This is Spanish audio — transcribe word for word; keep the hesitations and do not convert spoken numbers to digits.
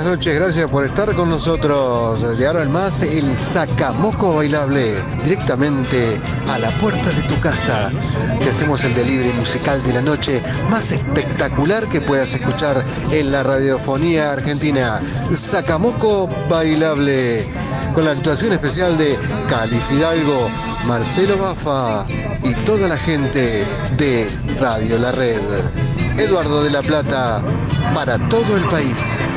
noches, gracias por estar con nosotros. De ahora en más, el Sacamoco Bailable, directamente a la puerta de tu casa. Te hacemos el delivery musical de la noche más espectacular que puedas escuchar en la radiofonía argentina. Sacamoco Bailable, con la actuación especial de Cali Fidalgo, Marcelo Bafa y toda la gente de Radio La Red. Eduardo de la Plata, para todo el país.